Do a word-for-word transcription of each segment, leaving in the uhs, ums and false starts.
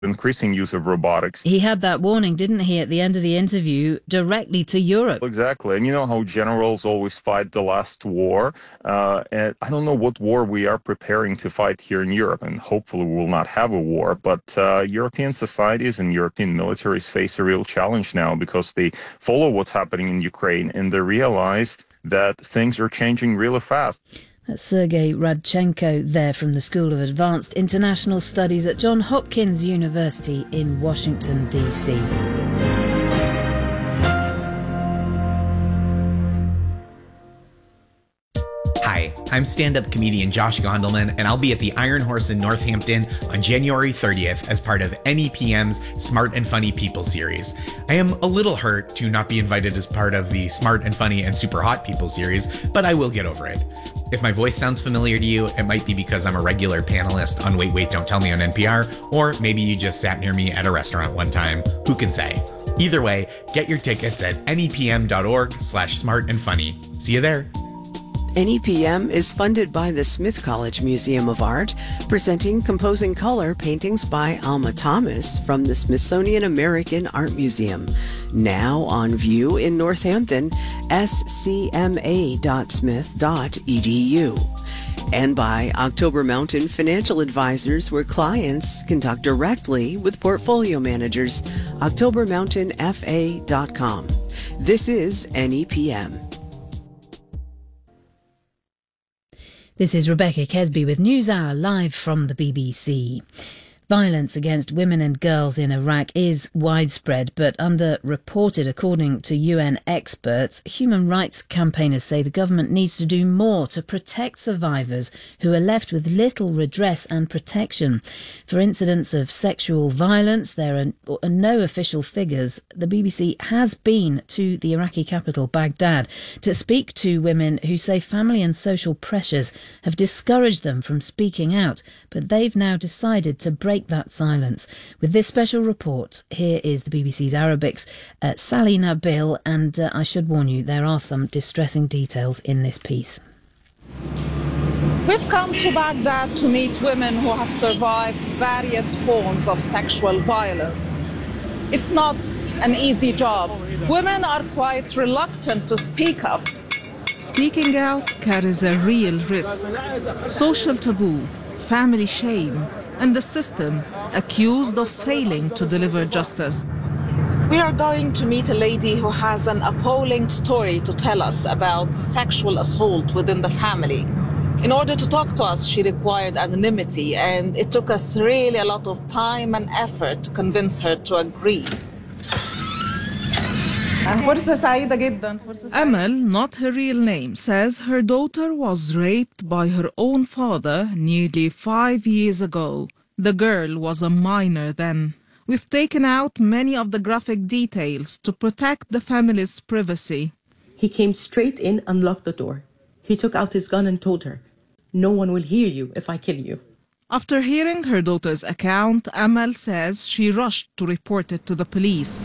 increasing use of robotics. He had that warning, didn't he, at the end of the interview, directly to Europe? Exactly. And you know how generals always fight the last war? Uh, and I don't know what war we are preparing to fight here in Europe, and hopefully we will not have a war. But uh, European societies and European militaries face a real challenge now because they follow what's happening in Ukraine and they realize that things are changing really fast. That's Sergei Radchenko there from the School of Advanced International Studies at Johns Hopkins University in Washington, D C. Hi, I'm stand-up comedian Josh Gondelman, and I'll be at the Iron Horse in Northampton on January thirtieth as part of N E P M's Smart and Funny People series. I am a little hurt to not be invited as part of the Smart and Funny and Super Hot People series, but I will get over it. If my voice sounds familiar to you, it might be because I'm a regular panelist on Wait, Wait, Don't Tell Me on N P R, or maybe you just sat near me at a restaurant one time. Who can say? Either way, get your tickets at nepm.org slash smart and funny. See you there. N E P M is funded by the Smith College Museum of Art, presenting Composing Color paintings by Alma Thomas from the Smithsonian American Art Museum. Now on view in Northampton, s c m a dot smith dot e d u. And by October Mountain Financial Advisors, where clients can talk directly with portfolio managers. october mountain f a dot com. This is N E P M. This is Rebecca Kesby with NewsHour live from the B B C. Violence against women and girls in Iraq is widespread but underreported, according to U N experts. Human rights campaigners say the government needs to do more to protect survivors who are left with little redress and protection. For incidents of sexual violence, there are no official figures. The B B C has been to the Iraqi capital, Baghdad, to speak to women who say family and social pressures have discouraged them from speaking out, but they've now decided to break that silence. With this special report, here is the B B C's Arabic's uh, Sally Nabil, and uh, I should warn you, there are some distressing details in this piece. We've come to Baghdad to meet women who have survived various forms of sexual violence. It's not an easy job. Women are quite reluctant to speak up. Speaking out carries a real risk. Social taboo, family shame, and the system accused of failing to deliver justice. We are going to meet a lady who has an appalling story to tell us about sexual assault within the family. In order to talk to us, she required anonymity, and it took us really a lot of time and effort to convince her to agree. Amal, not her real name, says her daughter was raped by her own father nearly five years ago. The girl was a minor then. We've taken out many of the graphic details to protect the family's privacy. He came straight in and locked the door. He took out his gun and told her, "No one will hear you if I kill you." After hearing her daughter's account, Amal says she rushed to report it to the police.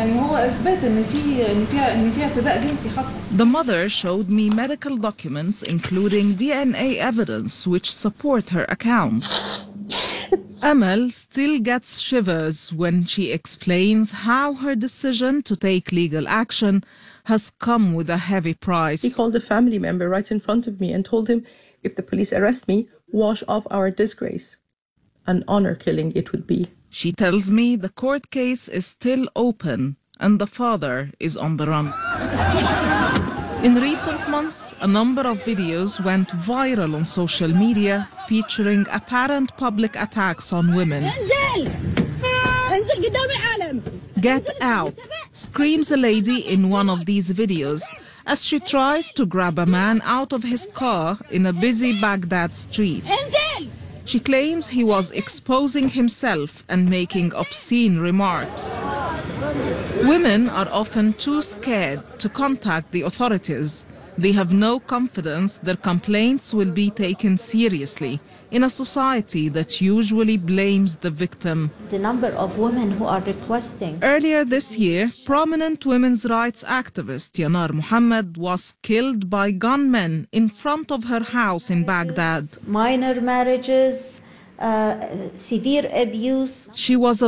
The mother showed me medical documents, including D N A evidence, which support her account. Amal still gets shivers when she explains how her decision to take legal action has come with a heavy price. He called a family member right in front of me and told him, if the police arrest me, wash off our disgrace. An honor killing it would be. She tells me the court case is still open and the father is on the run. In recent months, a number of videos went viral on social media featuring apparent public attacks on women. Get out, screams a lady in one of these videos as she tries to grab a man out of his car in a busy Baghdad street. She claims he was exposing himself and making obscene remarks. Women are often too scared to contact the authorities. They have no confidence their complaints will be taken seriously in a society that usually blames the victim. The number of women who are requesting. Earlier this year, prominent women's rights activist Yanar Muhammad was killed by gunmen in front of her house in Baghdad. Minor marriages, uh, severe abuse. She was a